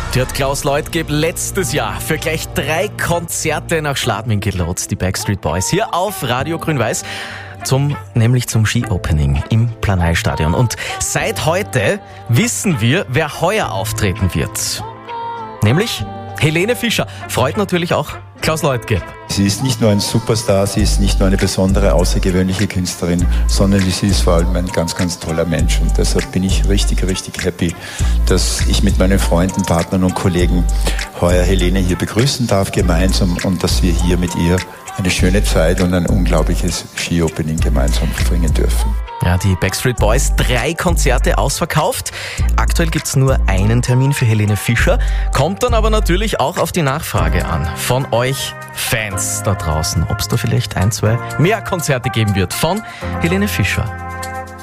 Die hat Klaus Leutgeb letztes Jahr für gleich 3 Konzerte nach Schladming gelotst, die Backstreet Boys, hier auf Radio Grün-Weiß, nämlich zum Ski-Opening im Planei-Stadion. Und seit heute wissen wir, wer heuer auftreten wird. Nämlich Helene Fischer. Freut natürlich auch Klaus Leutgeb. Sie ist nicht nur ein Superstar, sie ist nicht nur eine besondere, außergewöhnliche Künstlerin, sondern sie ist vor allem ein ganz, ganz toller Mensch. Und deshalb bin ich richtig, richtig happy, dass ich mit meinen Freunden, Partnern und Kollegen heuer Helene hier begrüßen darf gemeinsam und dass wir hier mit ihr eine schöne Zeit und ein unglaubliches Ski-Opening gemeinsam verbringen dürfen. Ja, die Backstreet Boys, 3 Konzerte ausverkauft. Aktuell gibt's nur einen Termin für Helene Fischer. Kommt dann aber natürlich auch auf die Nachfrage an von euch Fans da draußen, ob es da vielleicht 1, 2 mehr Konzerte geben wird von Helene Fischer.